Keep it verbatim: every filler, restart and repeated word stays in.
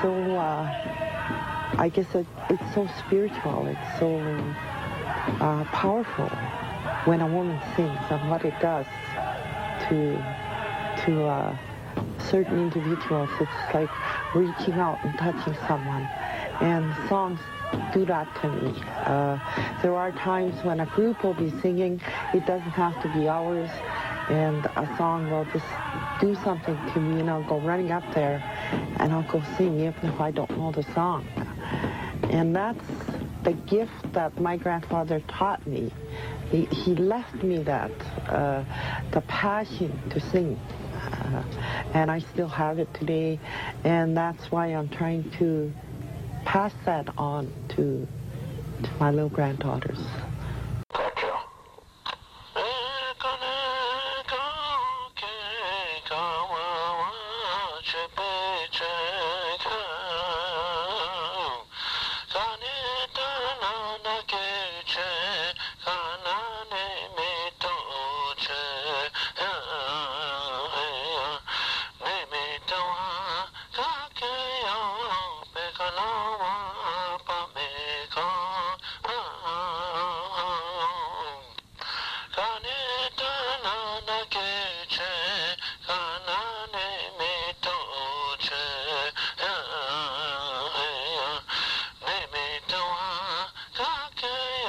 so, uh, I guess it, it's so spiritual, it's so uh, powerful when a woman sings and what it does to, to uh, certain individuals. It's like reaching out and touching someone. And songs do that to me. Uh, there are times when a group will be singing, it doesn't have to be ours, and a song will just do something to me, and I'll go running up there and I'll go sing even if I don't know the song. And that's the gift that my grandfather taught me. He, he left me that, uh, the passion to sing. Uh, and I still have it today, and that's why I'm trying to pass that on to, to my little granddaughters.